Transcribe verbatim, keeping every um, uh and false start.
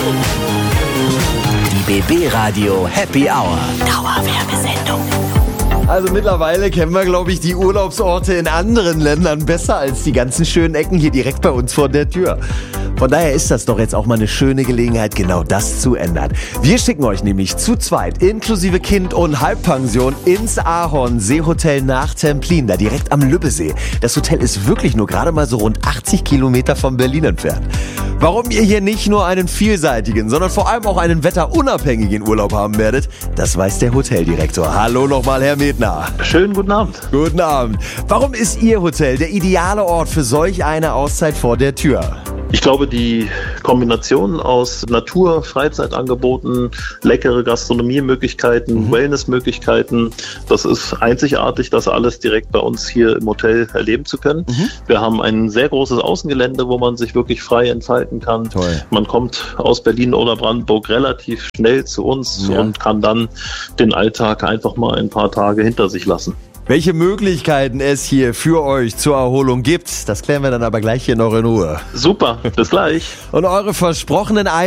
Die B B Radio Happy Hour. Dauerwerbesendung. Also mittlerweile kennen wir, glaube ich, die Urlaubsorte in anderen Ländern besser als die ganzen schönen Ecken hier direkt bei uns vor der Tür. Von daher ist das doch jetzt auch mal eine schöne Gelegenheit, genau das zu ändern. Wir schicken euch nämlich zu zweit, inklusive Kind und Halbpension, ins Ahorn-Seehotel nach Templin, da direkt am Lübbesee. Das Hotel ist wirklich nur gerade mal so rund achtzig Kilometer von Berlin entfernt. Warum ihr hier nicht nur einen vielseitigen, sondern vor allem auch einen wetterunabhängigen Urlaub haben werdet, das weiß der Hoteldirektor. Hallo nochmal, Herr Medner. Schönen guten Abend. Guten Abend. Warum ist Ihr Hotel der ideale Ort für solch eine Auszeit vor der Tür? Ich glaube, die Kombination aus Natur, Freizeitangeboten, leckere Gastronomiemöglichkeiten, mhm. Wellnessmöglichkeiten, das ist einzigartig, das alles direkt bei uns hier im Hotel erleben zu können. Mhm. Wir haben ein sehr großes Außengelände, wo man sich wirklich frei entfalten kann. Toll. Man kommt aus Berlin oder Brandenburg relativ schnell zu uns ja. und kann dann den Alltag einfach mal ein paar Tage hinter sich lassen. Welche Möglichkeiten es hier für euch zur Erholung gibt, das klären wir dann aber gleich hier noch in Ruhe. Super, bis gleich. Und eure versprochenen